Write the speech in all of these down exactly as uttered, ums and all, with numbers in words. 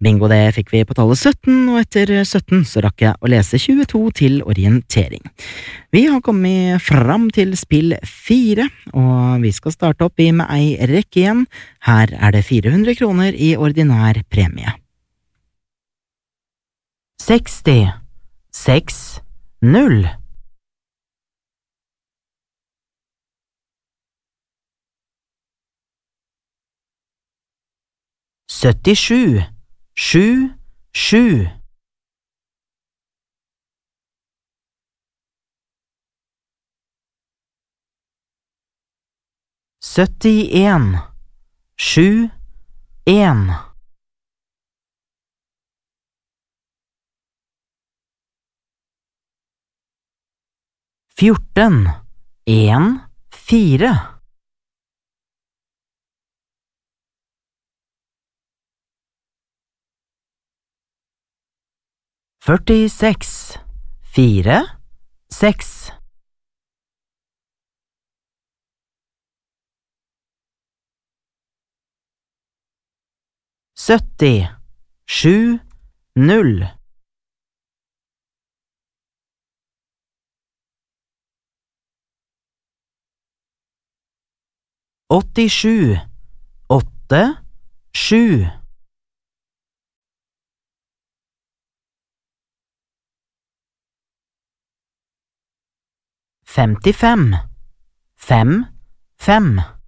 Bingo, det fikk vi på tallet sytten, og etter sytten så rakk jeg å lese tjueto til orientering. Vi har kommet fram til spill fire, og vi skal starte opp i med ei rekke igjen. Her er det fire hundre kroner i ordinær premie. seksti, seks, null. syttisju, sju, sju. syttien, sju, en. fjorten, en, fire. førtiseks, fire, seks. sytti, sju, null. åttisju, åtte, sju. femtifem, fem, fem.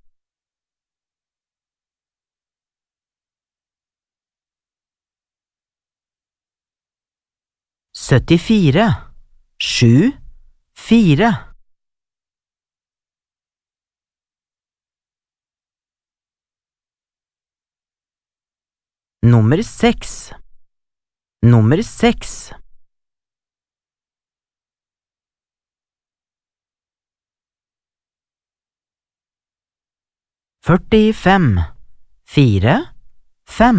syttifire, sju, fire. Nummer seks. Nummer seks. førtifem, fire, fem.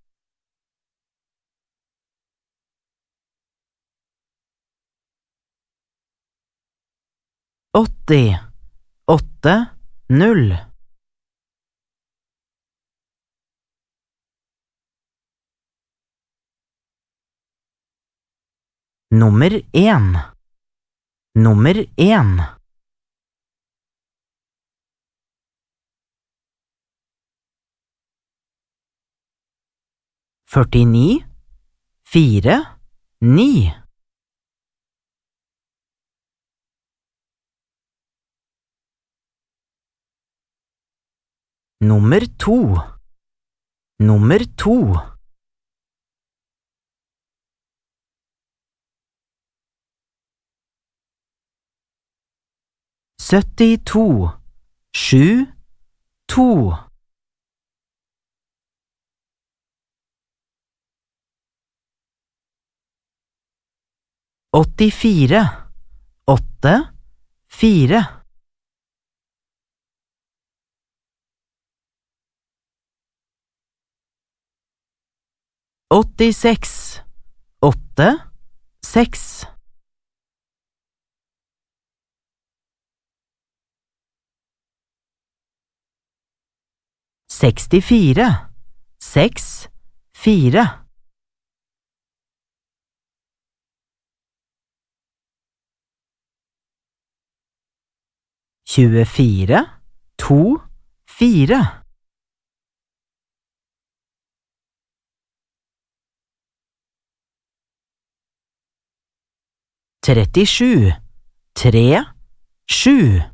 åtti, åtte, null. Nummer en. Nummer en. førtini, fire, ni. Nummer to. Nummer to. syttito, sju, to. åttifire, åtte, fire. åttiseks, åtte, seks. sekstifire, seks, fire. tjuefire, to, fire. trettisju, tre, sju.